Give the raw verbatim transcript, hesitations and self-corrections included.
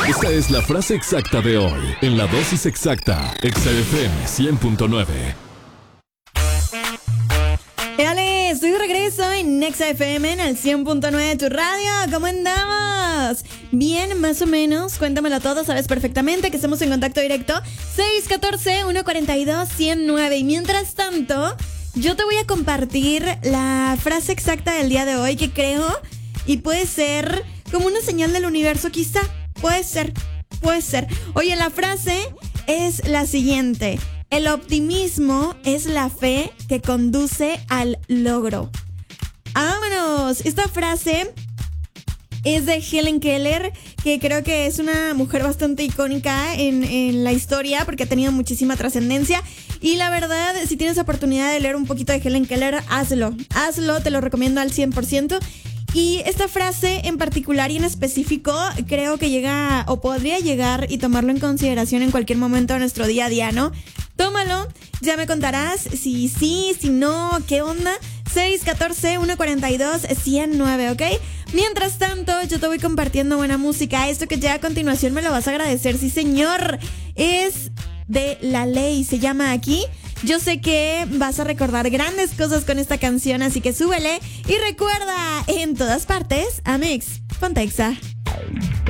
Esta es la frase exacta de hoy, en la dosis exacta, Exa F M cien punto nueve. Dale, estoy de regreso en Exa F M en el cien punto nueve de tu radio. ¿Cómo andamos? Bien, más o menos. Cuéntamelo todo, sabes perfectamente que estamos en contacto directo. seis uno cuatro, uno cuatro dos, uno cero nueve. Y mientras tanto, yo te voy a compartir la frase exacta del día de hoy que creo y puede ser como una señal del universo, quizá. Puede ser, puede ser. Oye, la frase es la siguiente. El optimismo es la fe que conduce al logro. ¡Vámonos! Esta frase es de Helen Keller, que creo que es una mujer bastante icónica en, en la historia porque ha tenido muchísima trascendencia. Y la verdad, si tienes oportunidad de leer un poquito de Helen Keller, hazlo. Hazlo, te lo recomiendo al cien por ciento. Y esta frase en particular y en específico creo que llega o podría llegar y tomarlo en consideración en cualquier momento de nuestro día a día, ¿no? Tómalo, ya me contarás si sí, si no, qué onda. seis uno cuatro, uno cuatro dos, uno cero nueve, ¿ok? Mientras tanto, yo te voy compartiendo buena música. Esto que ya a continuación me lo vas a agradecer, sí señor. Es de La Ley, se llama Aquí. Yo sé que vas a recordar grandes cosas con esta canción, así que súbele. Y recuerda, en todas partes, Amex, ponte Exa.